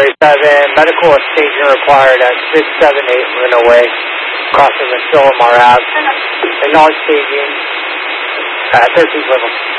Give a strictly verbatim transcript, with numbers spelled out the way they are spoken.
forty-seven, medical staging required at six seven eight Luna Way, crossing the Silmar Ave. Acknowledge staging at thirteenth level.